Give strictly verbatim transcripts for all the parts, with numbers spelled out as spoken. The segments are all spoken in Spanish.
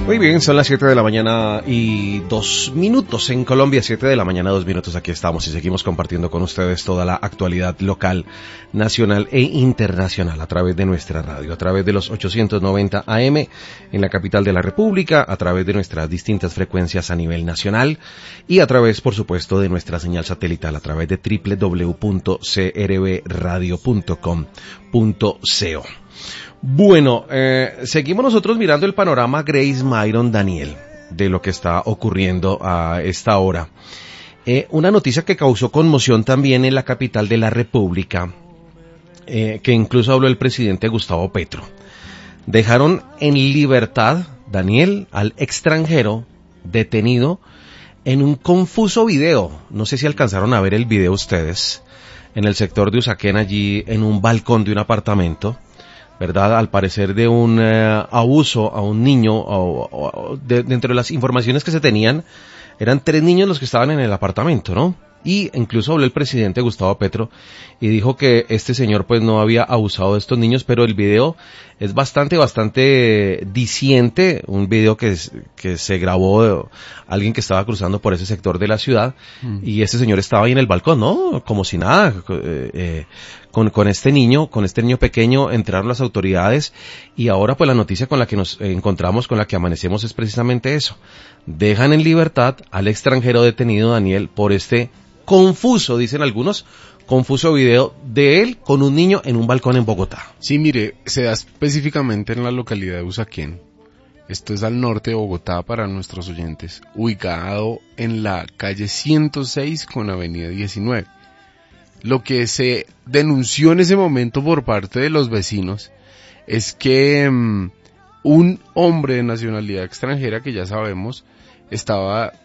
Muy bien, son las siete de la mañana y dos minutos en Colombia, siete de la mañana, dos minutos, aquí estamos y seguimos compartiendo con ustedes toda la actualidad local, nacional e internacional a través de nuestra radio, a través de los ochocientos noventa A M en la capital de la República, a través de nuestras distintas frecuencias a nivel nacional y a través, por supuesto, de nuestra señal satelital a través de doble u doble u doble u punto c r b radio punto com punto co. Bueno, eh, seguimos nosotros mirando el panorama Grace Myron Daniel de lo que está ocurriendo a esta hora. Eh, una noticia que causó conmoción también en la capital de la República, eh, que incluso habló el presidente Gustavo Petro. Dejaron en libertad, Daniel, al extranjero detenido en un confuso video. No sé si alcanzaron a ver el video ustedes, en el sector de Usaquén, allí en un balcón de un apartamento, ¿verdad? Al parecer de un eh, abuso a un niño, o, o, de, dentro de las informaciones que se tenían, eran tres niños los que estaban en el apartamento, ¿no? Y incluso habló el presidente Gustavo Petro y dijo que este señor pues no había abusado de estos niños, pero el video es bastante, bastante diciente, un video que, que se grabó de alguien que estaba cruzando por ese sector de la ciudad, mm. y ese señor estaba ahí en el balcón, ¿no? Como si nada, eh, eh, con, con este niño, con este niño pequeño entraron las autoridades y ahora pues la noticia con la que nos encontramos, con la que amanecemos es precisamente eso. Dejan en libertad al extranjero detenido, Daniel, por este confuso, dicen algunos, confuso video de él con un niño en un balcón en Bogotá. Sí, mire, se da específicamente en la localidad de Usaquén. Esto es al norte de Bogotá para nuestros oyentes, ubicado en la calle ciento seis con avenida diecinueve. Lo que se denunció en ese momento por parte de los vecinos es que um, un hombre de nacionalidad extranjera, que ya sabemos, estaba...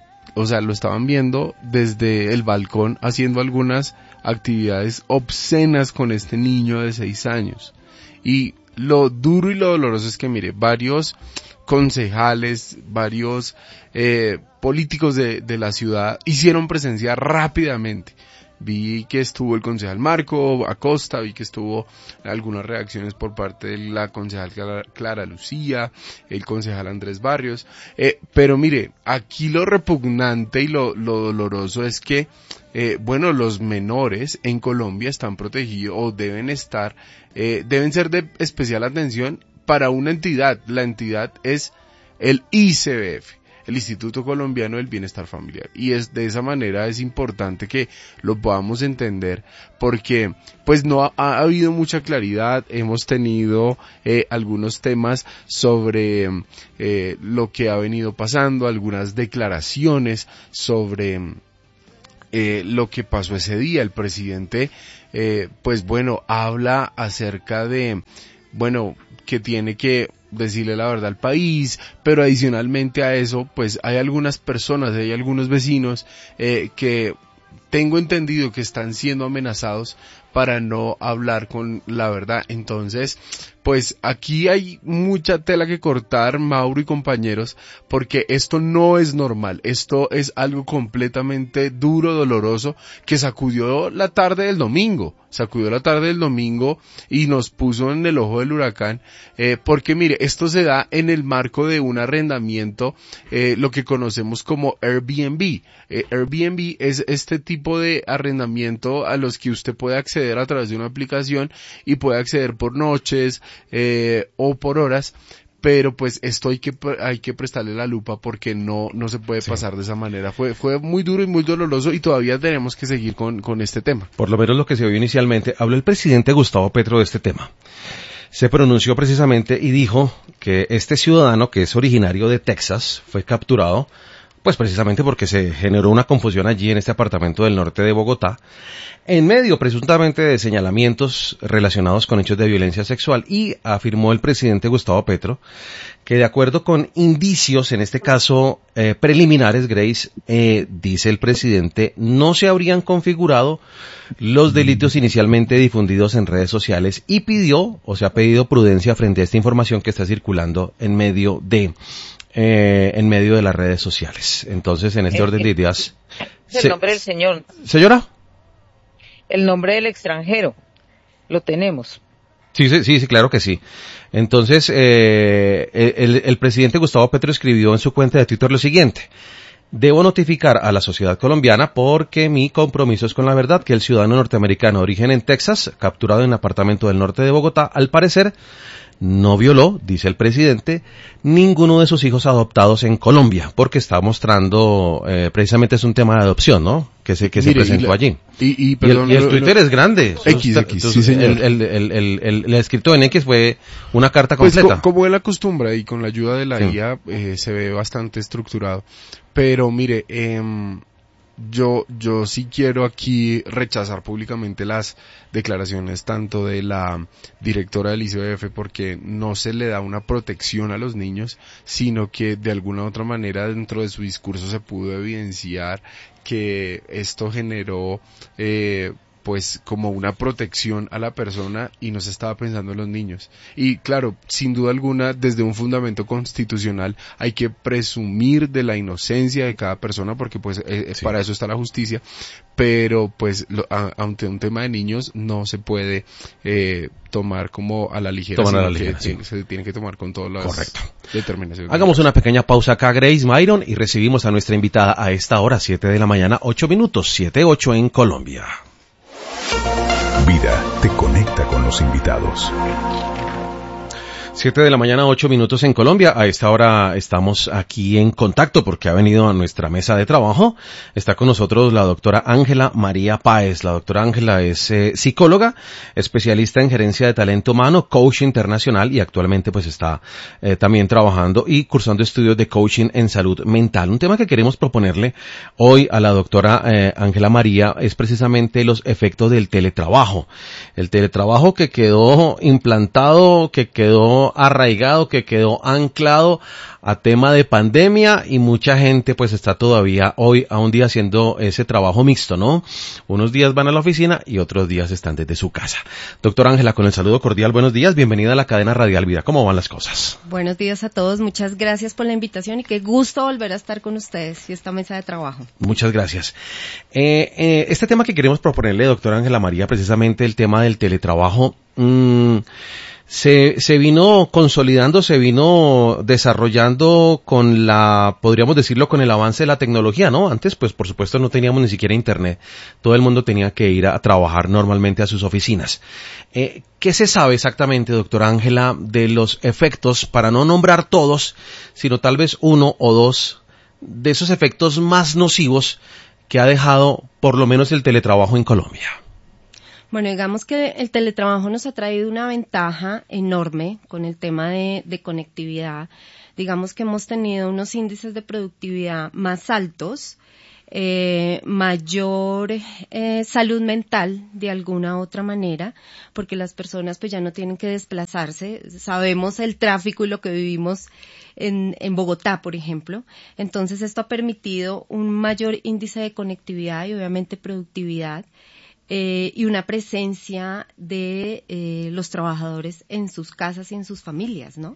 O sea, lo estaban viendo desde el balcón haciendo algunas actividades obscenas con este niño de seis años. Y lo duro y lo doloroso es que, mire, varios concejales, varios eh, políticos de, de la ciudad hicieron presencia rápidamente. Vi que estuvo el concejal Marco Acosta, vi que estuvo algunas reacciones por parte de la concejal Clara, Clara Lucía, el concejal Andrés Barrios, eh, pero mire, aquí lo repugnante y lo, lo doloroso es que, eh, bueno, los menores en Colombia están protegidos o deben estar, eh, deben ser de especial atención para una entidad. La entidad es el I C B F. El Instituto Colombiano del Bienestar Familiar, y es de esa manera es importante que lo podamos entender, porque pues no ha, ha habido mucha claridad. Hemos tenido eh, algunos temas sobre eh, lo que ha venido pasando, algunas declaraciones sobre eh, lo que pasó ese día. El presidente eh, pues bueno habla acerca de bueno que tiene que decirle la verdad al país, pero adicionalmente a eso, pues hay algunas personas, hay algunos vecinos eh, que tengo entendido que están siendo amenazados para no hablar con la verdad. Entonces, pues aquí hay mucha tela que cortar, Mauro y compañeros, porque esto no es normal. Esto es algo completamente duro, doloroso, que sacudió la tarde del domingo, sacudió la tarde del domingo y nos puso en el ojo del huracán, eh, porque mire, esto se da en el marco de un arrendamiento, eh, lo que conocemos como Airbnb. Eh, Airbnb es este tipo de arrendamiento a los que usted puede acceder a través de una aplicación y puede acceder por noches eh, o por horas, pero pues esto hay que hay que prestarle la lupa porque no no se puede sí. pasar de esa manera. Fue fue muy duro y muy doloroso y todavía tenemos que seguir con con este tema. Por lo menos lo que se vio inicialmente, habló el presidente Gustavo Petro de este tema. Se pronunció precisamente y dijo que este ciudadano, que es originario de Texas, fue capturado pues precisamente porque se generó una confusión allí en este apartamento del norte de Bogotá, en medio presuntamente de señalamientos relacionados con hechos de violencia sexual, y afirmó el presidente Gustavo Petro que de acuerdo con indicios, en este caso eh, preliminares, Grace, eh, dice el presidente, no se habrían configurado los delitos inicialmente difundidos en redes sociales, y pidió, o se ha pedido prudencia frente a esta información que está circulando en medio de Eh, en medio de las redes sociales. Entonces, en este el, orden de ideas... Es el se, nombre del señor. ¿Señora? El nombre del extranjero. Lo tenemos. Sí, sí, sí, sí, claro que sí. Entonces, eh, el, el presidente Gustavo Petro escribió en su cuenta de Twitter lo siguiente: debo notificar a la sociedad colombiana porque mi compromiso es con la verdad que el ciudadano norteamericano de origen en Texas, capturado en un apartamento del norte de Bogotá, al parecer no violó, dice el presidente, ninguno de sus hijos adoptados en Colombia, porque está mostrando, eh, precisamente es un tema de adopción, ¿no? Que se, que Mire, se presentó y la, allí. Y, y, y, perdón, el, y el lo, Twitter lo, es grande. X, Sus, X, sus, sí señor. El, el, el, el, el, el escrito en X fue una carta pues completa. Co, como él acostumbra y con la ayuda de la sí. I A eh, se ve bastante estructurado. Pero mire, eh, yo, yo sí quiero aquí rechazar públicamente las declaraciones tanto de la directora del I C B F, porque no se le da una protección a los niños, sino que de alguna u otra manera dentro de su discurso se pudo evidenciar que esto generó eh, pues como una protección a la persona y no se estaba pensando en los niños. Y claro, sin duda alguna, desde un fundamento constitucional hay que presumir de la inocencia de cada persona, porque pues eh, sí. para eso está la justicia, pero pues lo, a, ante un tema de niños no se puede eh, tomar como a la ligera, Tomar sino a la ligera, que sí. tiene, se tiene que tomar con todas las Correcto. determinaciones. Hagamos una pequeña pausa acá, Grace Myron, y recibimos a nuestra invitada a esta hora, siete de la mañana, ocho minutos, siete ocho en Colombia. Vida te conecta con los invitados. Siete de la mañana, ocho minutos en Colombia. A esta hora estamos aquí en contacto porque ha venido a nuestra mesa de trabajo. Está con nosotros la doctora Ángela María Páez. La doctora Ángela es eh, psicóloga, especialista en gerencia de talento humano, coach internacional y actualmente pues está eh, también trabajando y cursando estudios de coaching en salud mental. Un tema que queremos proponerle hoy a la doctora eh, Ángela María es precisamente los efectos del teletrabajo. El teletrabajo que quedó implantado, que quedó arraigado, que quedó anclado a tema de pandemia y mucha gente pues está todavía hoy a un día haciendo ese trabajo mixto, ¿no? Unos días van a la oficina y otros días están desde su casa. Doctora Ángela, con el saludo cordial, buenos días, bienvenida a la cadena Radial Vida. ¿Cómo van las cosas? Buenos días a todos, muchas gracias por la invitación y qué gusto volver a estar con ustedes y esta mesa de trabajo. Muchas gracias. Eh, eh, este tema que queremos proponerle, doctora Ángela María, precisamente el tema del teletrabajo, mmm, Se, se vino consolidando, se vino desarrollando con la, podríamos decirlo, con el avance de la tecnología, ¿no? Antes, pues, por supuesto, no teníamos ni siquiera internet. Todo el mundo tenía que ir a, a trabajar normalmente a sus oficinas. Eh, ¿Qué se sabe exactamente, doctora Ángela, de los efectos, para no nombrar todos, sino tal vez uno o dos, de esos efectos más nocivos que ha dejado, por lo menos, el teletrabajo en Colombia? Bueno, digamos que el teletrabajo nos ha traído una ventaja enorme con el tema de, de conectividad. Digamos que hemos tenido unos índices de productividad más altos, eh, mayor eh, salud mental de alguna otra manera, porque las personas pues ya no tienen que desplazarse. Sabemos el tráfico y lo que vivimos en, en Bogotá, por ejemplo. Entonces esto ha permitido un mayor índice de conectividad y obviamente productividad. Eh, y una presencia de eh, los trabajadores en sus casas y en sus familias, ¿no?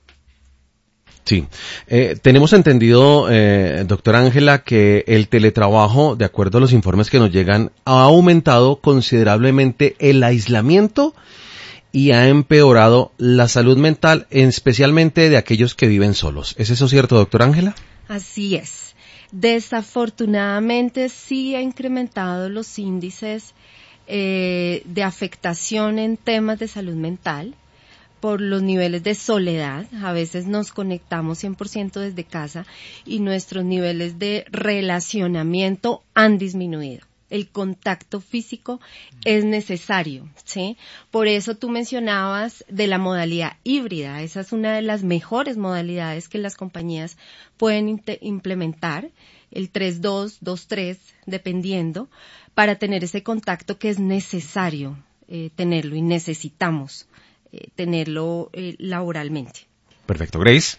Sí. Eh, tenemos entendido, eh, doctora Ángela, que el teletrabajo, de acuerdo a los informes que nos llegan, ha aumentado considerablemente el aislamiento y ha empeorado la salud mental, especialmente de aquellos que viven solos. ¿Es eso cierto, doctora Ángela? Así es. Desafortunadamente sí ha incrementado los índices eh, de afectación en temas de salud mental por los niveles de soledad. A veces nos conectamos cien por ciento desde casa y nuestros niveles de relacionamiento han disminuido. El contacto físico es necesario, ¿sí? Por eso tú mencionabas de la modalidad híbrida. Esa es una de las mejores modalidades que las compañías pueden implementar, el tres dos, dos tres, dependiendo, para tener ese contacto que es necesario eh, tenerlo y necesitamos eh, tenerlo eh, laboralmente. Perfecto. Grace.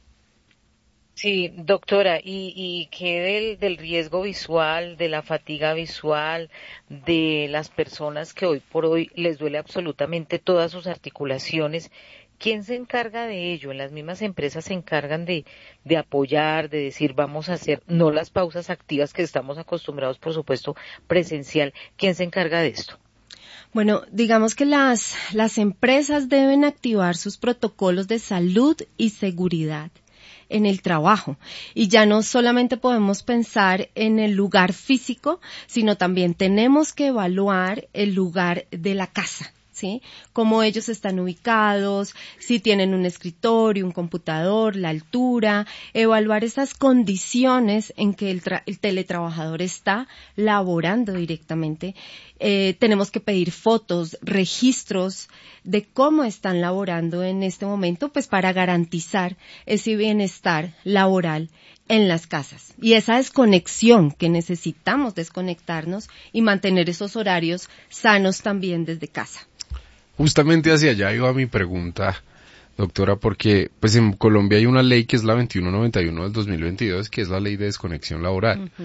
Sí, doctora, ¿y, y qué del, del riesgo visual, de la fatiga visual, de las personas que hoy por hoy les duele absolutamente todas sus articulaciones? ¿Quién se encarga de ello? Las mismas empresas se encargan de, de apoyar, de decir vamos a hacer, no las pausas activas que estamos acostumbrados, por supuesto, presencial. ¿Quién se encarga de esto? Bueno, digamos que las, las empresas deben activar sus protocolos de salud y seguridad en el trabajo. Y ya no solamente podemos pensar en el lugar físico, sino también tenemos que evaluar el lugar de la casa. ¿Sí? Cómo ellos están ubicados, si tienen un escritorio, un computador, la altura, evaluar esas condiciones en que el, tra- el teletrabajador está laborando directamente. Eh, tenemos que pedir fotos, registros de cómo están laborando en este momento, pues para garantizar ese bienestar laboral en las casas. Y esa desconexión que necesitamos desconectarnos y mantener esos horarios sanos también desde casa. Justamente hacia allá iba mi pregunta, doctora, porque pues en Colombia hay una ley que es la veintiuno noventa y uno del dos mil veintidós, que es la ley de desconexión laboral. Uh-huh.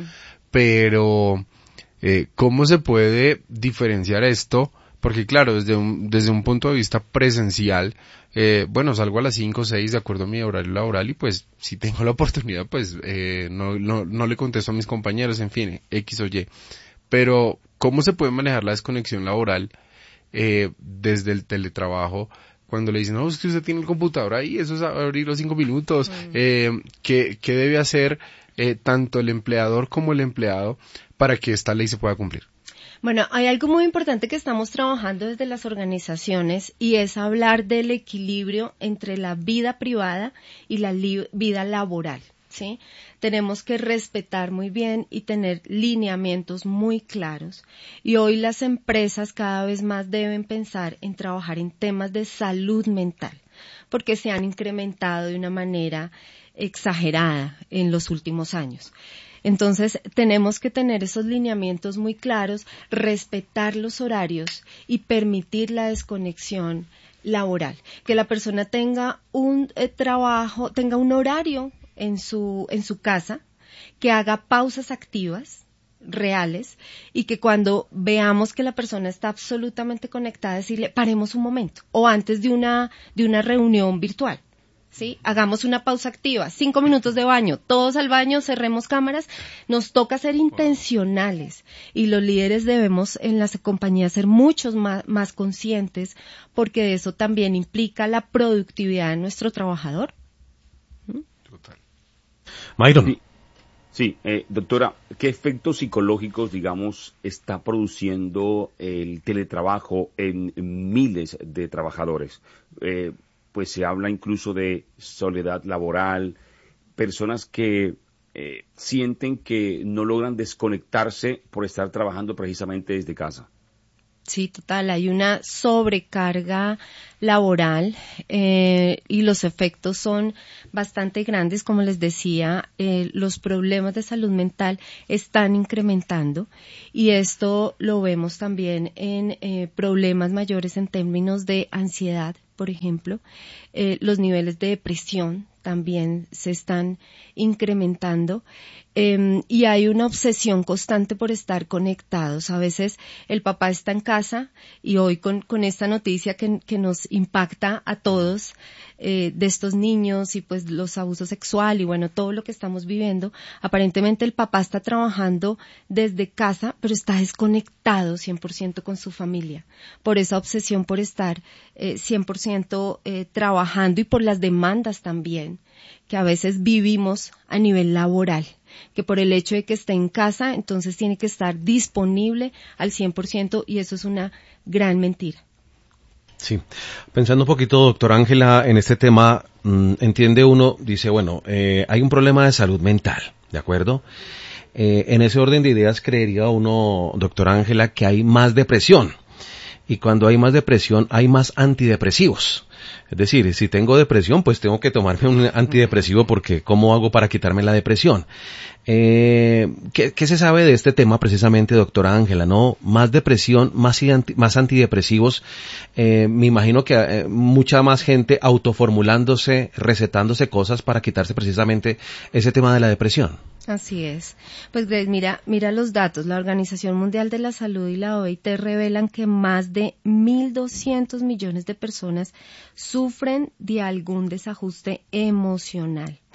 Pero, eh, ¿cómo se puede diferenciar esto? Porque claro, desde un, desde un punto de vista presencial, eh, bueno, salgo a las cinco o seis de acuerdo a mi horario laboral y pues si tengo la oportunidad, pues eh, no, no, no le contesto a mis compañeros, en fin, X o Y. Pero, ¿cómo se puede manejar la desconexión laboral Eh, desde el teletrabajo, cuando le dicen, no, es que usted tiene el computador ahí, eso es abrir los cinco minutos, mm. eh, ¿qué, ¿qué debe hacer eh, tanto el empleador como el empleado para que esta ley se pueda cumplir? Bueno, hay algo muy importante que estamos trabajando desde las organizaciones y es hablar del equilibrio entre la vida privada y la li- vida laboral. ¿Sí? Tenemos que respetar muy bien y tener lineamientos muy claros. Y hoy las empresas cada vez más deben pensar en trabajar en temas de salud mental, porque se han incrementado de una manera exagerada en los últimos años. Entonces, tenemos que tener esos lineamientos muy claros, respetar los horarios y permitir la desconexión laboral. Que la persona tenga un eh, trabajo, tenga un horario en su, en su casa, que haga pausas activas, reales, y que cuando veamos que la persona está absolutamente conectada, decirle, paremos un momento, o antes de una, de una reunión virtual, ¿sí? Hagamos una pausa activa, cinco minutos de baño, todos al baño, cerremos cámaras, nos toca ser intencionales, y los líderes debemos en las compañías ser muchos más, más conscientes, porque eso también implica la productividad de nuestro trabajador. ¿Mm? Total. Myron. Sí, sí eh, doctora, ¿qué efectos psicológicos, digamos, está produciendo el teletrabajo en miles de trabajadores? Eh, pues se habla incluso de soledad laboral, personas que eh, sienten que no logran desconectarse por estar trabajando precisamente desde casa. Sí, total, hay una sobrecarga laboral eh, y los efectos son bastante grandes, como les decía, eh, los problemas de salud mental están incrementando y esto lo vemos también en eh, problemas mayores en términos de ansiedad, por ejemplo, eh, los niveles de depresión también se están incrementando eh, y hay una obsesión constante por estar conectados. A veces el papá está en casa y hoy con, con esta noticia que, que nos impacta a todos eh, de estos niños y pues los abusos sexuales y bueno, todo lo que estamos viviendo, aparentemente el papá está trabajando desde casa, pero está desconectado cien por ciento con su familia, por esa obsesión por estar eh, cien por ciento eh, trabajando y por las demandas también que a veces vivimos a nivel laboral, que por el hecho de que esté en casa, entonces tiene que estar disponible al cien por ciento y eso es una gran mentira. Sí, pensando un poquito, doctora Ángela, en este tema, mmm, entiende uno, dice, bueno, eh, hay un problema de salud mental, ¿de acuerdo? Eh, en ese orden de ideas creería uno, doctora Ángela, que hay más depresión. Y cuando hay más depresión, hay más antidepresivos. Es decir, si tengo depresión, pues tengo que tomarme un antidepresivo porque ¿cómo hago para quitarme la depresión? Eh, ¿qué, ¿Qué se sabe de este tema precisamente, doctora Ángela? ¿No? Más depresión, más, anti, más antidepresivos. Eh, me imagino que eh, mucha más gente autoformulándose, recetándose cosas para quitarse precisamente ese tema de la depresión. Así es. Pues Greg, mira, mira los datos. La Organización Mundial de la Salud y la O I T revelan que más de mil doscientos millones de personas sufren de algún desajuste emocional.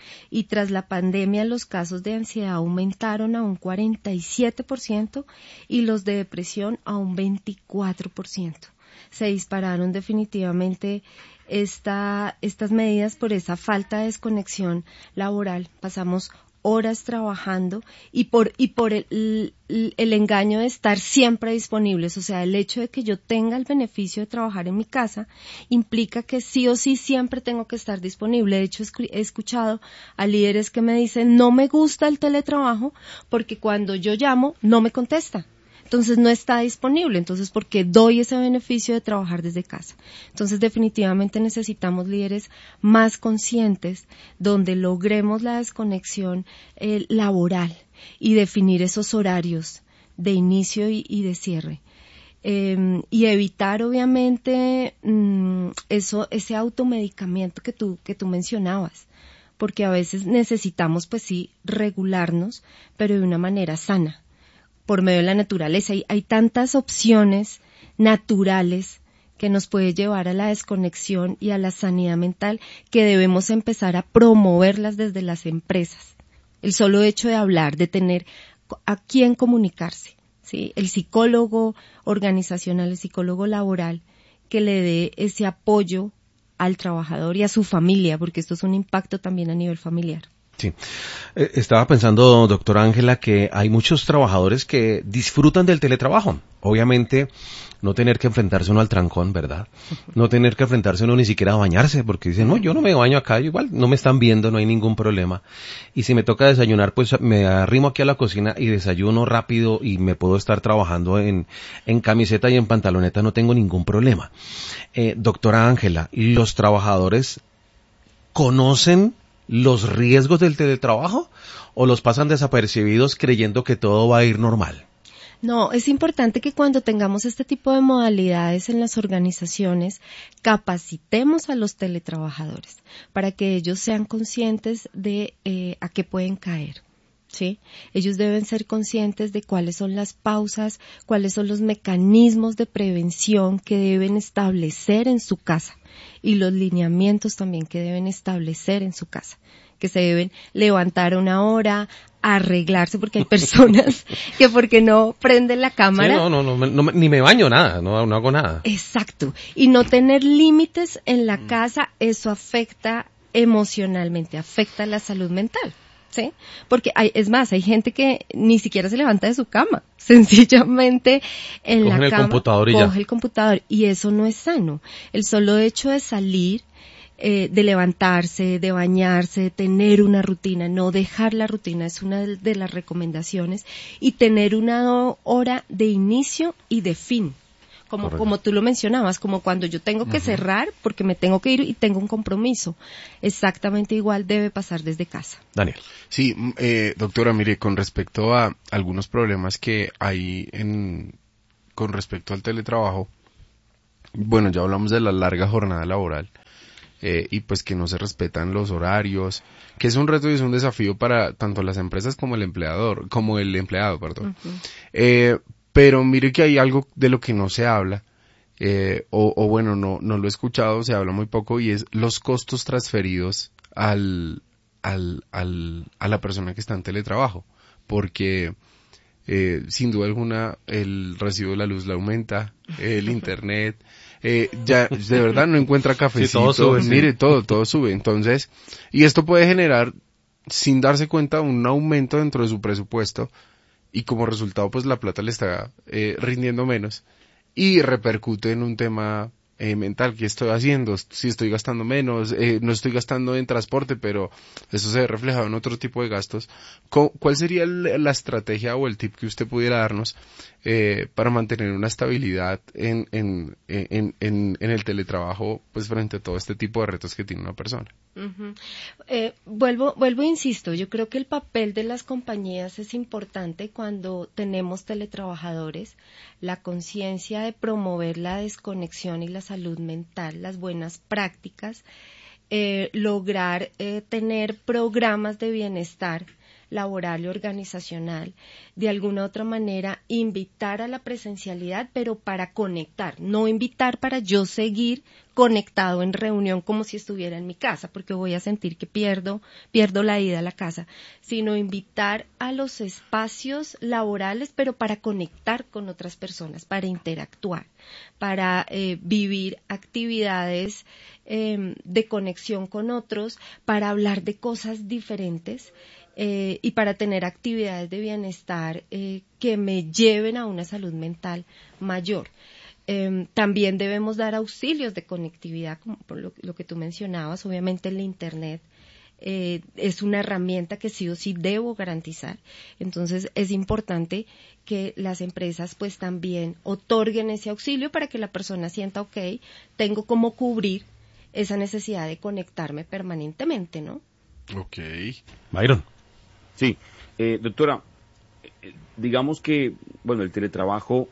y tras la pandemia los casos de ansiedad aumentaron a un cuarenta y siete por ciento y los de depresión a un veinticuatro por ciento. Se dispararon definitivamente esta, estas medidas por esa falta de desconexión laboral. Pasamos horas trabajando y por y por el, el, el engaño de estar siempre disponibles, o sea, el hecho de que yo tenga el beneficio de trabajar en mi casa implica que sí o sí siempre tengo que estar disponible. De hecho, he escuchado a líderes que me dicen, no me gusta el teletrabajo porque cuando yo llamo no me contesta. Entonces no está disponible, entonces ¿por qué doy ese beneficio de trabajar desde casa? Entonces definitivamente necesitamos líderes más conscientes donde logremos la desconexión eh, laboral y definir esos horarios de inicio y, y de cierre. Eh, y evitar obviamente mmm, eso, ese automedicamiento que tú, que tú mencionabas, porque a veces necesitamos pues sí regularnos, pero de una manera sana. Por medio de la naturaleza. Hay, hay tantas opciones naturales que nos puede llevar a la desconexión y a la sanidad mental que debemos empezar a promoverlas desde las empresas. El solo hecho de hablar, de tener a quién comunicarse, ¿sí? El psicólogo organizacional, el psicólogo laboral, que le dé ese apoyo al trabajador y a su familia, porque esto es un impacto también a nivel familiar. Sí. Eh, estaba pensando, doctora Ángela, que hay muchos trabajadores que disfrutan del teletrabajo. Obviamente, no tener que enfrentarse uno al trancón, ¿verdad? No tener que enfrentarse uno ni siquiera a bañarse, porque dicen, no, yo no me baño acá, igual no me están viendo, no hay ningún problema. Y si me toca desayunar, pues me arrimo aquí a la cocina y desayuno rápido y me puedo estar trabajando en, en camiseta y en pantaloneta, no tengo ningún problema. Eh, doctora Ángela, ¿los trabajadores conocen los riesgos del teletrabajo o los pasan desapercibidos creyendo que todo va a ir normal? No, es importante que cuando tengamos este tipo de modalidades en las organizaciones, capacitemos a los teletrabajadores para que ellos sean conscientes de eh, a qué pueden caer. ¿Sí? Ellos deben ser conscientes de cuáles son las pausas, cuáles son los mecanismos de prevención que deben establecer en su casa y los lineamientos también que deben establecer en su casa, que se deben levantar a una hora, arreglarse, porque hay personas que porque no prenden la cámara. Sí, no, no, no, no, ni me baño nada, no, no hago nada. Exacto. Y no tener límites en la casa, eso afecta emocionalmente, afecta la salud mental. ¿Sí? Porque hay, es más, hay gente que ni siquiera se levanta de su cama, sencillamente en Cogen la el cama computador y coge ya. el computador y eso no es sano. El solo hecho de salir, eh, de levantarse, de bañarse, de tener una rutina, no dejar la rutina es una de las recomendaciones y tener una hora de inicio y de fin. Como, como tú lo mencionabas, como cuando yo tengo que uh-huh. cerrar porque me tengo que ir y tengo un compromiso. Exactamente igual debe pasar desde casa. Daniel. Sí, eh, doctora, mire, con respecto a algunos problemas que hay en, con respecto al teletrabajo, bueno, ya hablamos de la larga jornada laboral, eh, y pues que no se respetan los horarios, que es un reto y es un desafío para tanto las empresas como el empleador, como el empleado, perdón. Uh-huh. Eh, Pero mire que hay algo de lo que no se habla, eh, o, o bueno, no, no lo he escuchado, se habla muy poco, y es los costos transferidos al, al, al, a la persona que está en teletrabajo. Porque, eh, sin duda alguna, el recibo de la luz le aumenta, el internet, eh, ya, de verdad no encuentra cafecito, sí, todo sube, mire, sí. todo, todo sube. Entonces, y esto puede generar, sin darse cuenta, un aumento dentro de su presupuesto, y como resultado pues la plata le está eh, rindiendo menos y repercute en un tema eh, mental. ¿Qué estoy haciendo? Si estoy gastando menos, eh, no estoy gastando en transporte, pero eso se ve reflejado en otro tipo de gastos. ¿Cuál sería el, la estrategia o el tip que usted pudiera darnos eh, para mantener una estabilidad en, en, en, en, en el teletrabajo, pues frente a todo este tipo de retos que tiene una persona? Uh-huh. Eh, vuelvo, vuelvo, insisto, yo creo que el papel de las compañías es importante cuando tenemos teletrabajadores, la conciencia de promover la desconexión y la salud mental, las buenas prácticas, eh, lograr eh, tener programas de bienestar laboral y organizacional, de alguna otra manera invitar a la presencialidad, pero para conectar, no invitar para yo seguir conectado en reunión como si estuviera en mi casa, porque voy a sentir que pierdo, pierdo la ida a la casa, sino invitar a los espacios laborales, pero para conectar con otras personas, para interactuar, para eh, vivir actividades eh, de conexión con otros, para hablar de cosas diferentes. Eh, y para tener actividades de bienestar eh, que me lleven a una salud mental mayor. Eh, también debemos dar auxilios de conectividad, como por lo, lo que tú mencionabas. Obviamente el Internet eh, es una herramienta que sí o sí debo garantizar. Entonces es importante que las empresas pues también otorguen ese auxilio para que la persona sienta, ok, tengo cómo cubrir esa necesidad de conectarme permanentemente, ¿no? Ok. Byron. Sí, eh, doctora, eh, digamos que, bueno, el teletrabajo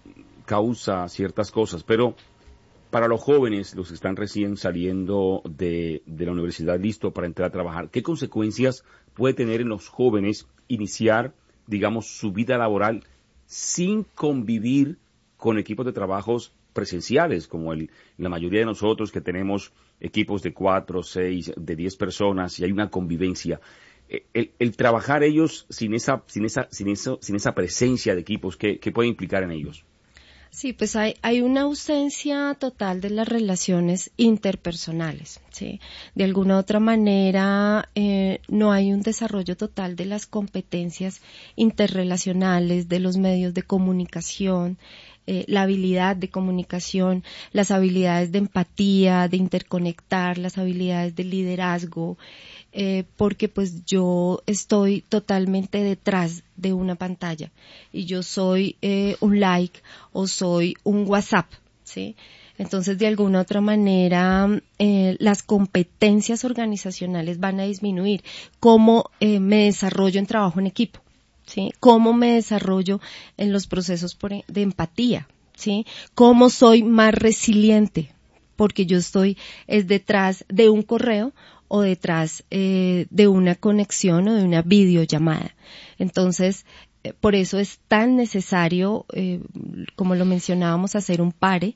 causa ciertas cosas, pero para los jóvenes, los que están recién saliendo de, de la universidad, listo para entrar a trabajar, ¿qué consecuencias puede tener en los jóvenes iniciar, digamos, su vida laboral sin convivir con equipos de trabajos presenciales, como el, la mayoría de nosotros que tenemos equipos de cuatro, seis, de diez personas y hay una convivencia? El, el trabajar ellos sin esa, sin esa, sin eso, sin esa presencia de equipos, ¿qué, qué puede implicar en ellos? Sí, pues hay, hay una ausencia total de las relaciones interpersonales, ¿sí? De alguna u otra manera, eh, no hay un desarrollo total de las competencias interrelacionales, de los medios de comunicación, eh, la habilidad de comunicación, las habilidades de empatía, de interconectar, las habilidades de liderazgo, eh, porque pues yo estoy totalmente detrás de una pantalla y yo soy eh, un like o soy un WhatsApp, ¿sí? Entonces, de alguna u otra manera, eh, las competencias organizacionales van a disminuir. ¿Cómo eh, me desarrollo en trabajo en equipo? ¿Sí? ¿Cómo me desarrollo en los procesos por, de empatía? ¿Sí? ¿Cómo soy más resiliente? Porque yo estoy es detrás de un correo o detrás eh, de una conexión o de una videollamada. Entonces, eh, por eso es tan necesario, eh, como lo mencionábamos, hacer un pare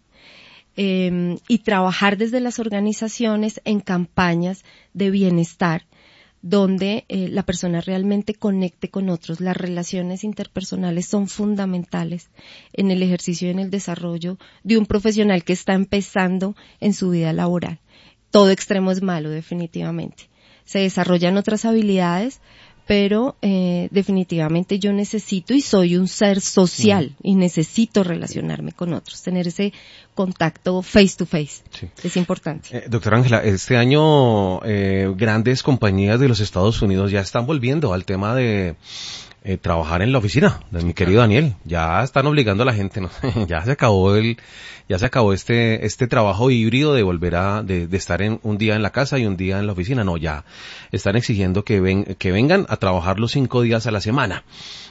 eh, y trabajar desde las organizaciones en campañas de bienestar, donde eh, la persona realmente conecte con otros. Las relaciones interpersonales son fundamentales en el ejercicio y en el desarrollo de un profesional que está empezando en su vida laboral. Todo extremo es malo, definitivamente. Se desarrollan otras habilidades, pero eh, definitivamente yo necesito y soy un ser social y necesito relacionarme con otros, tener ese contacto face to face. Sí. Es importante. Eh, doctora Ángela, este año eh, grandes compañías de los Estados Unidos ya están volviendo al tema de eh, trabajar en la oficina, de mi querido Daniel. Ya están obligando a la gente, ¿no? ya se acabó el, ya se acabó este, este trabajo híbrido de volver a, de, de estar en un día en la casa y un día en la oficina. No, ya están exigiendo que ven, que vengan a trabajar los cinco días a la semana.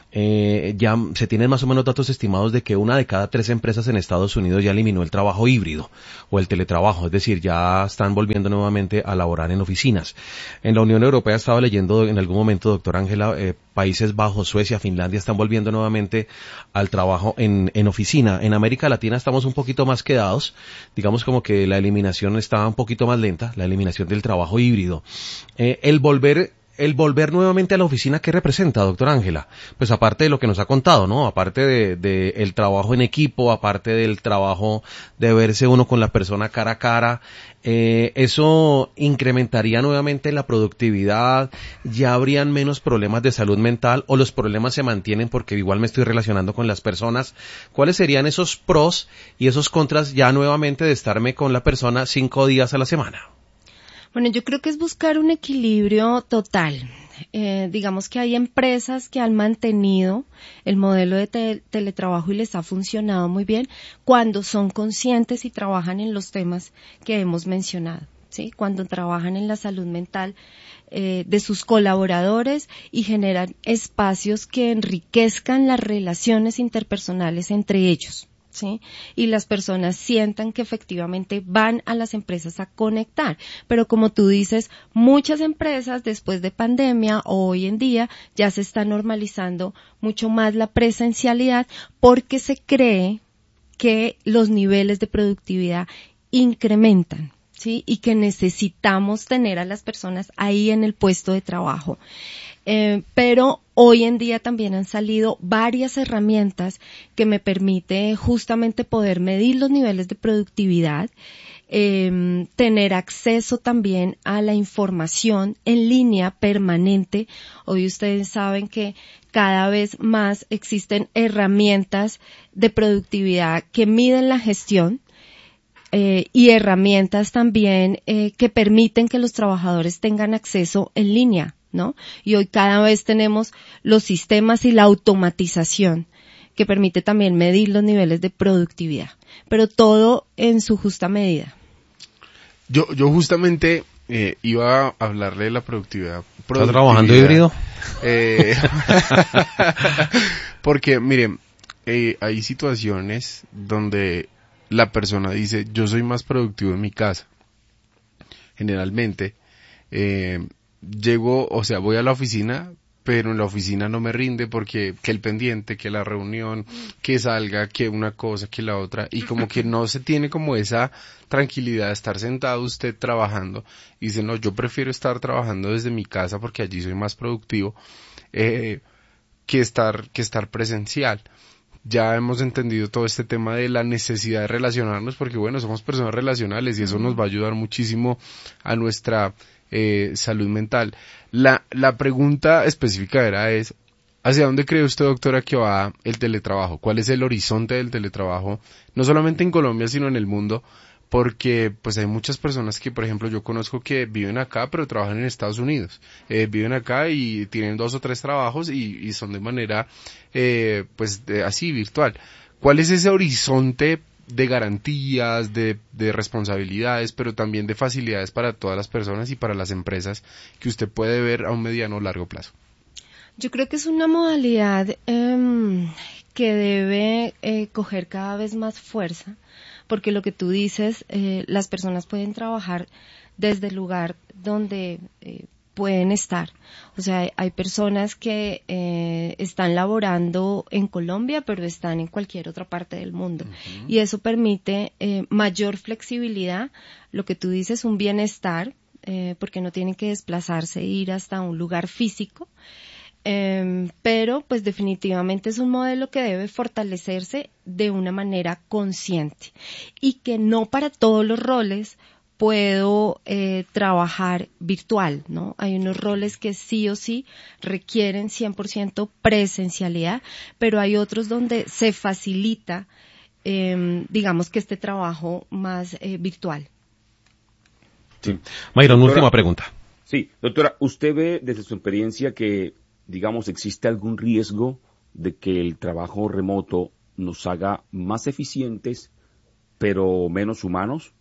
Eh, ya se tienen más o menos datos estimados de que una de cada tres empresas en Estados Unidos ya eliminó el trabajo híbrido o el teletrabajo, es decir, ya están volviendo nuevamente a laborar en oficinas. En la Unión Europea estaba leyendo en algún momento, doctora Ángela, eh, Países Bajos, Suecia, Finlandia están volviendo nuevamente al trabajo en, en oficina. En América Latina estamos un poquito más quedados, digamos como que la eliminación está un poquito más lenta, la eliminación del trabajo híbrido. Eh, el volver El volver nuevamente a la oficina, ¿qué representa, doctora Ángela? Pues aparte de lo que nos ha contado, ¿no? Aparte de, de el trabajo en equipo, aparte del trabajo de verse uno con la persona cara a cara, eh, ¿eso incrementaría nuevamente la productividad? ¿Ya habrían menos problemas de salud mental o los problemas se mantienen porque igual me estoy relacionando con las personas? ¿Cuáles serían esos pros y esos contras ya nuevamente de estarme con la persona cinco días a la semana? Bueno, yo creo que es buscar un equilibrio total. Eh, digamos que hay empresas que han mantenido el modelo de te- teletrabajo y les ha funcionado muy bien cuando son conscientes y trabajan en los temas que hemos mencionado, ¿sí? Cuando trabajan en la salud mental eh, de sus colaboradores y generan espacios que enriquezcan las relaciones interpersonales entre ellos. ¿Sí? Y las personas sientan que efectivamente van a las empresas a conectar. Pero como tú dices, muchas empresas después de pandemia o hoy en día ya se está normalizando mucho más la presencialidad porque se cree que los niveles de productividad incrementan, ¿sí? Y que necesitamos tener a las personas ahí en el puesto de trabajo. Eh, pero hoy en día también han salido varias herramientas que me permiten justamente poder medir los niveles de productividad, eh, tener acceso también a la información en línea permanente. Hoy ustedes saben que cada vez más existen herramientas de productividad que miden la gestión, Eh, y herramientas también eh, que permiten que los trabajadores tengan acceso en línea, ¿no? Y hoy cada vez tenemos los sistemas y la automatización que permite también medir los niveles de productividad, pero todo en su justa medida. Yo, yo justamente eh, iba a hablarle de la productividad. productividad. ¿Estás trabajando híbrido? Eh, porque, miren, eh, hay situaciones donde la persona dice, yo soy más productivo en mi casa. Generalmente, eh, llego, o sea, voy a la oficina, pero en la oficina no me rinde porque que el pendiente, que la reunión, que salga, que una cosa, que la otra, y como que no se tiene como esa tranquilidad de estar sentado usted trabajando, y dice, no, yo prefiero estar trabajando desde mi casa porque allí soy más productivo, eh, que estar, que estar presencial. Ya hemos entendido todo este tema de la necesidad de relacionarnos porque, bueno, somos personas relacionales y eso nos va a ayudar muchísimo a nuestra eh, salud mental. La, la pregunta específica era es, ¿hacia dónde cree usted, doctora, que va el teletrabajo? ¿Cuál es el horizonte del teletrabajo? No solamente en Colombia, sino en el mundo, porque pues hay muchas personas que, por ejemplo, yo conozco que viven acá, pero trabajan en Estados Unidos. Eh, viven acá y tienen dos o tres trabajos y, y son de manera, eh, pues, de, así, virtual. ¿Cuál es ese horizonte de garantías, de, de responsabilidades, pero también de facilidades para todas las personas y para las empresas que usted puede ver a un mediano o largo plazo? Yo creo que es una modalidad eh, que debe eh, coger cada vez más fuerza, porque lo que tú dices, eh, las personas pueden trabajar desde el lugar donde eh, pueden estar. O sea, hay, hay personas que eh, están laborando en Colombia, pero están en cualquier otra parte del mundo. Uh-huh. Y eso permite eh, mayor flexibilidad, lo que tú dices, un bienestar, eh, porque no tienen que desplazarse e ir hasta un lugar físico. Eh, pero pues definitivamente es un modelo que debe fortalecerse de una manera consciente y que no para todos los roles puedo eh, trabajar virtual, ¿no? Hay unos roles que sí o sí requieren cien por ciento presencialidad, pero hay otros donde se facilita, eh, digamos que este trabajo más eh, virtual. Sí. Mayron, última pregunta. Sí, doctora, ¿usted ve desde su experiencia que, digamos, existe algún riesgo de que el trabajo remoto nos haga más eficientes, pero menos humanos?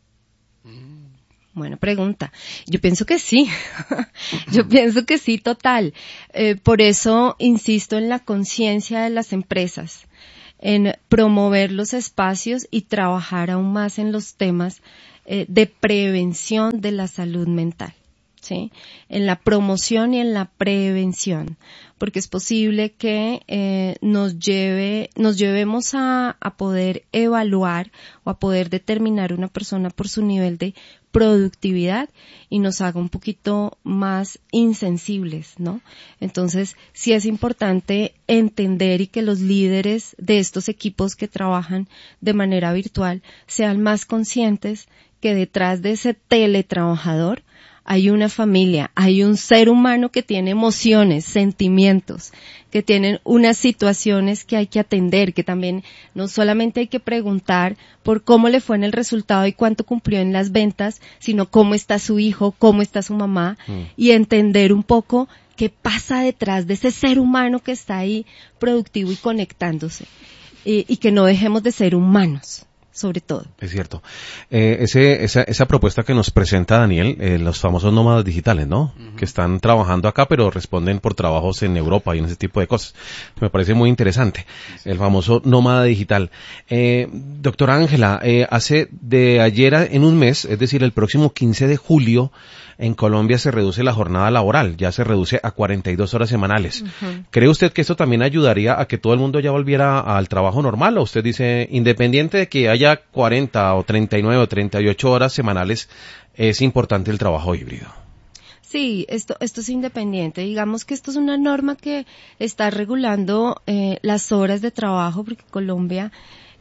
Buena pregunta. Yo pienso que sí. Yo pienso que sí, total. Eh, por eso insisto en la conciencia de las empresas, en promover los espacios y trabajar aún más en los temas eh, de prevención de la salud mental. ¿Sí? En la promoción y en la prevención, porque es posible que eh, nos lleve, nos llevemos a, a poder evaluar o a poder determinar una persona por su nivel de productividad y nos haga un poquito más insensibles, ¿no? Entonces, sí es importante entender y que los líderes de estos equipos que trabajan de manera virtual sean más conscientes que detrás de ese teletrabajador hay una familia, hay un ser humano que tiene emociones, sentimientos, que tienen unas situaciones que hay que atender, que también no solamente hay que preguntar por cómo le fue en el resultado y cuánto cumplió en las ventas, sino cómo está su hijo, cómo está su mamá, mm. y entender un poco qué pasa detrás de ese ser humano que está ahí productivo y conectándose, y, y que no dejemos de ser humanos. Sobre todo. Es cierto. Eh, ese, esa, esa propuesta que nos presenta Daniel, eh, los famosos nómadas digitales, ¿no? Uh-huh. que están trabajando acá, pero responden por trabajos en Europa y en ese tipo de cosas. Me parece muy interesante, el famoso nómada digital. Eh, doctora Ángela, eh, hace de ayer en un mes, es decir, el próximo quince de julio, en Colombia se reduce la jornada laboral, ya se reduce a cuarenta y dos horas semanales. Uh-huh. ¿Cree usted que esto también ayudaría a que todo el mundo ya volviera al trabajo normal? ¿O usted dice, independiente de que haya cuarenta o treinta y nueve o treinta y ocho horas semanales, es importante el trabajo híbrido? Sí, esto, esto es independiente. Digamos que esto es una norma que está regulando eh, las horas de trabajo, porque Colombia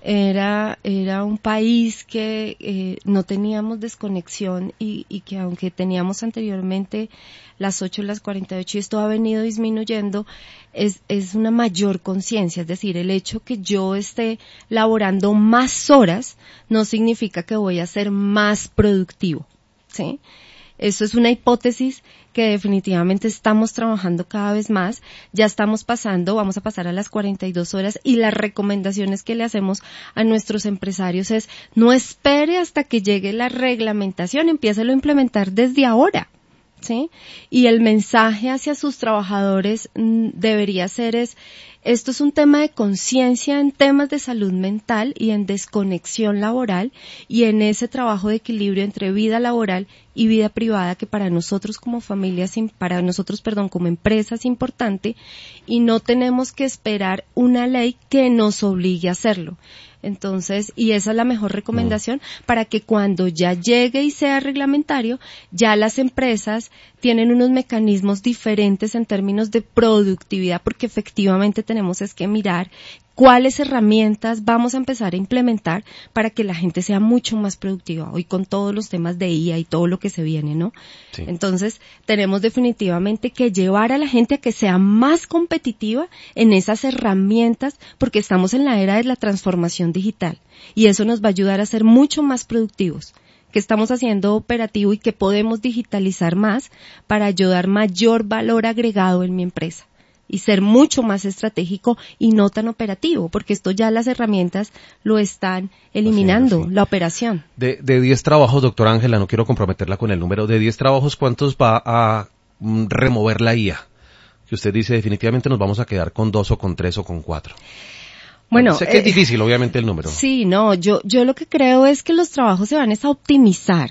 era era un país que eh, no teníamos desconexión y, y que aunque teníamos anteriormente las ocho, las cuarenta y ocho, y esto ha venido disminuyendo, es, es una mayor conciencia. Es decir, el hecho que yo esté laborando más horas no significa que voy a ser más productivo, ¿sí? Eso es una hipótesis que definitivamente estamos trabajando cada vez más. Ya estamos pasando, vamos a pasar a las cuarenta y dos horas, y las recomendaciones que le hacemos a nuestros empresarios es: no espere hasta que llegue la reglamentación, empiécelo a implementar desde ahora, ¿sí? Y el mensaje hacia sus trabajadores mmm, debería ser es: esto es un tema de conciencia en temas de salud mental y en desconexión laboral, y en ese trabajo de equilibrio entre vida laboral y vida privada, que para nosotros como familias, para nosotros, perdón, como empresa es importante, y no tenemos que esperar una ley que nos obligue a hacerlo. Entonces, y esa es la mejor recomendación, mm. para que cuando ya llegue y sea reglamentario, ya las empresas tienen unos mecanismos diferentes en términos de productividad, porque efectivamente tenemos es que mirar cuáles herramientas vamos a empezar a implementar para que la gente sea mucho más productiva, hoy con todos los temas de I A y todo lo que se viene, ¿no? Sí. Entonces, tenemos definitivamente que llevar a la gente a que sea más competitiva en esas herramientas, porque estamos en la era de la transformación digital, y eso nos va a ayudar a ser mucho más productivos, que estamos haciendo operativo y que podemos digitalizar más para ayudar mayor valor agregado en mi empresa y ser mucho más estratégico y no tan operativo, porque esto ya las herramientas lo están eliminando, sí, sí. La operación. De, de diez trabajos, doctora Ángela, no quiero comprometerla con el número, de diez trabajos, ¿cuántos va a mm, remover la I A? Que usted dice, definitivamente nos vamos a quedar con dos o con tres o con cuatro. Bueno, sé que eh, es difícil, obviamente, el número. Sí, no, yo, yo lo que creo es que los trabajos se van a optimizar.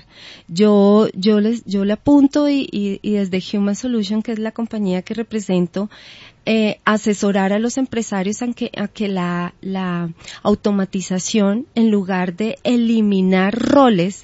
Yo, yo les, yo le apunto y, y, y desde Human Solution, que es la compañía que represento, eh, asesorar a los empresarios a que, a que la, la automatización, en lugar de eliminar roles,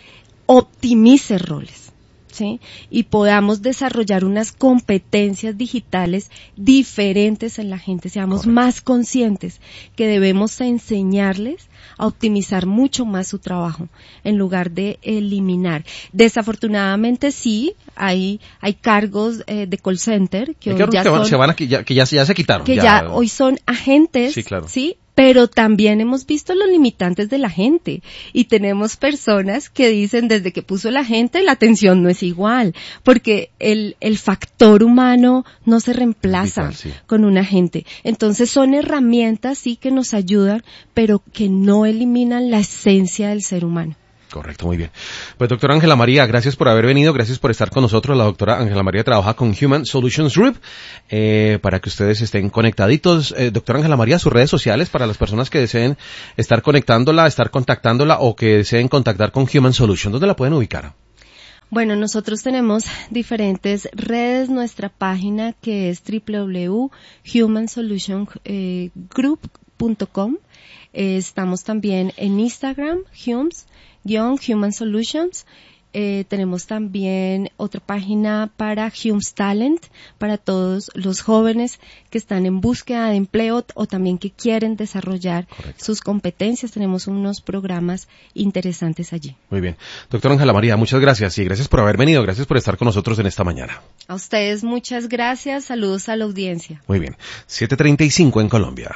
optimice roles. ¿Sí? Y podamos desarrollar unas competencias digitales diferentes en la gente, seamos Correcto. Más conscientes que debemos enseñarles a optimizar mucho más su trabajo en lugar de eliminar. Desafortunadamente sí, hay hay cargos eh, de call center que, hoy ya, que son, se van a, que ya, que ya, ya se quitaron. Que ya, ya hoy son agentes, sí, claro. ¿sí? Pero también hemos visto los limitantes de la gente y tenemos personas que dicen desde que puso la gente la atención no es igual, porque el el factor humano no se reemplaza vital, sí. con un agente. Entonces son herramientas sí que nos ayudan, pero que no eliminan la esencia del ser humano. Correcto, muy bien. Pues doctora Ángela María, gracias por haber venido, gracias por estar con nosotros. La doctora Ángela María trabaja con Human Solutions Group, eh, para que ustedes estén conectaditos. Eh, doctora Ángela María, sus redes sociales para las personas que deseen estar conectándola, estar contactándola o que deseen contactar con Human Solutions, ¿dónde la pueden ubicar? Bueno, nosotros tenemos diferentes redes, nuestra página que es doble u doble u doble u punto human solution group punto com. Eh, estamos también en Instagram, Hums, guión Human Solutions. Eh, tenemos también otra página para Hums Talent, para todos los jóvenes que están en búsqueda de empleo o también que quieren desarrollar Correcto. Sus competencias. Tenemos unos programas interesantes allí. Muy bien. Doctora Ángela María, muchas gracias y gracias por haber venido, gracias por estar con nosotros en esta mañana. A ustedes muchas gracias, saludos a la audiencia. Muy bien. siete treinta y cinco en Colombia.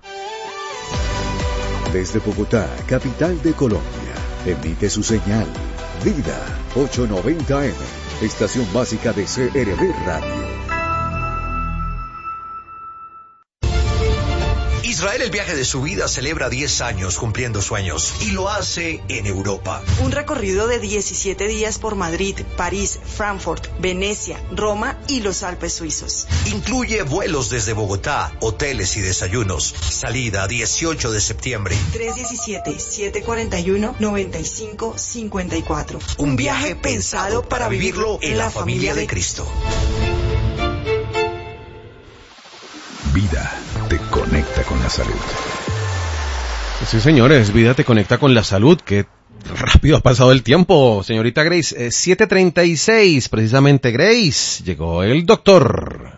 Desde Bogotá, capital de Colombia, emite su señal Vida ochocientos noventa eme, estación básica de C R B Radio. Israel, el viaje de su vida, celebra diez años cumpliendo sueños y lo hace en Europa. Un recorrido de diecisiete días por Madrid, París, Frankfurt, Venecia, Roma y los Alpes suizos. Incluye vuelos desde Bogotá, hoteles y desayunos. Salida dieciocho de septiembre. tres uno siete, siete cuatro uno, nueve cinco cinco cuatro. Un viaje pensado para vivirlo en la familia de Cristo. Vida te conecta con la salud. Sí, señores, Vida te conecta con la salud. Qué rápido ha pasado el tiempo, señorita Grace. Eh, siete treinta y seis, precisamente, Grace. Llegó el doctor.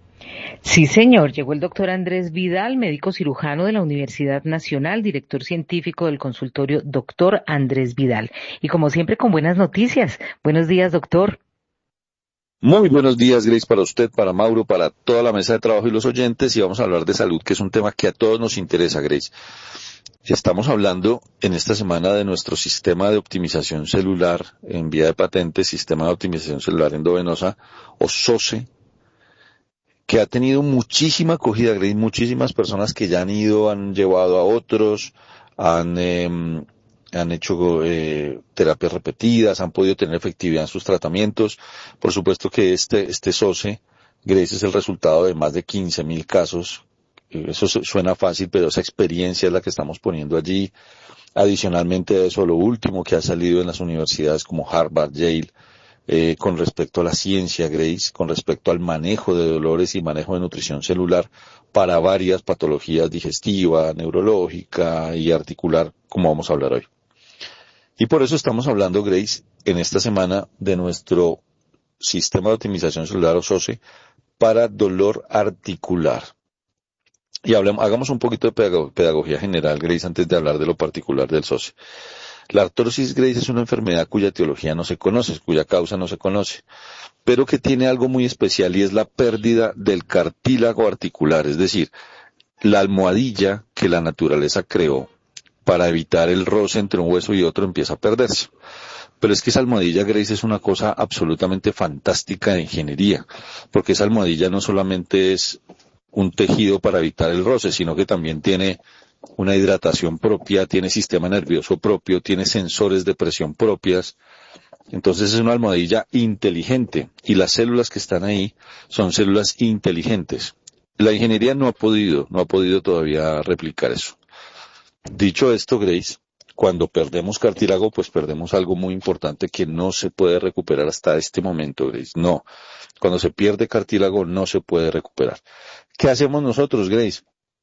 Sí, señor. Llegó el doctor Andrés Vidal, médico cirujano de la Universidad Nacional, director científico del consultorio Doctor Andrés Vidal. Y como siempre, con buenas noticias. Buenos días, doctor. Muy buenos días, Grace, para usted, para Mauro, para toda la mesa de trabajo y los oyentes, y vamos a hablar de salud, que es un tema que a todos nos interesa, Grace. Estamos hablando en esta semana de nuestro sistema de optimización celular en vía de patente, sistema de optimización celular endovenosa, o S O C E, que ha tenido muchísima acogida, Grace, muchísimas personas que ya han ido, han llevado a otros, han... Eh, han hecho eh, terapias repetidas, han podido tener efectividad en sus tratamientos. Por supuesto que este, este S O C E, Grace, es el resultado de más de quince mil casos. Eso suena fácil, pero esa experiencia es la que estamos poniendo allí. Adicionalmente a eso, lo último que ha salido en las universidades como Harvard, Yale, eh, con respecto a la ciencia, Grace, con respecto al manejo de dolores y manejo de nutrición celular para varias patologías digestiva, neurológica y articular, como vamos a hablar hoy. Y por eso estamos hablando, Grace, en esta semana de nuestro sistema de optimización celular o S O C E para dolor articular. Y hablemos, hagamos un poquito de pedagogía general, Grace, antes de hablar de lo particular del S O C E. La artrosis, Grace, es una enfermedad cuya etiología no se conoce, cuya causa no se conoce, pero que tiene algo muy especial y es la pérdida del cartílago articular, es decir, la almohadilla que la naturaleza creó para evitar el roce entre un hueso y otro empieza a perderse. Pero es que esa almohadilla, Grace, es una cosa absolutamente fantástica de ingeniería, porque esa almohadilla no solamente es un tejido para evitar el roce, sino que también tiene una hidratación propia, tiene sistema nervioso propio, tiene sensores de presión propias. Entonces es una almohadilla inteligente y las células que están ahí son células inteligentes. La ingeniería no ha podido, no ha podido todavía replicar eso. Dicho esto, Grace, cuando perdemos cartílago, pues perdemos algo muy importante que no se puede recuperar hasta este momento, Grace. No, cuando se pierde cartílago no se puede recuperar. ¿Qué hacemos nosotros, Grace?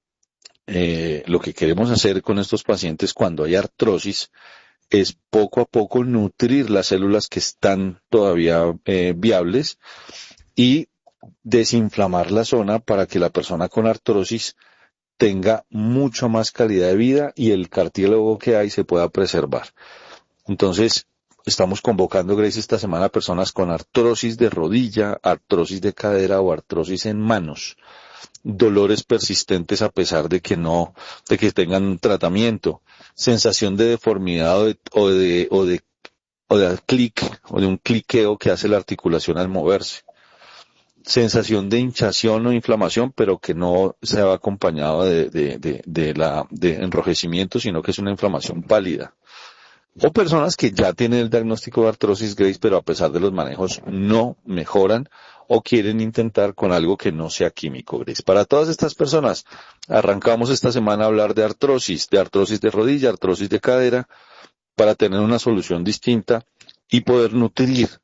Eh, lo que queremos hacer con estos pacientes cuando hay artrosis es poco a poco nutrir las células que están todavía eh, viables y desinflamar la zona para que la persona con artrosis tenga mucha más calidad de vida y el cartílago que hay se pueda preservar. Entonces, estamos convocando, Grace, esta semana a personas con artrosis de rodilla, artrosis de cadera o artrosis en manos, dolores persistentes a pesar de que no, de que tengan tratamiento, sensación de deformidad o de, o de, o de, o de clic, o de un cliqueo que hace la articulación al moverse. Sensación de hinchación o inflamación, pero que no se va acompañado de, de, de, de, la, de enrojecimiento, sino que es una inflamación pálida. O personas que ya tienen el diagnóstico de artrosis, Grace, pero a pesar de los manejos no mejoran o quieren intentar con algo que no sea químico, Grace. Para todas estas personas, arrancamos esta semana a hablar de artrosis, de artrosis de rodilla, artrosis de cadera, para tener una solución distinta y poder nutrir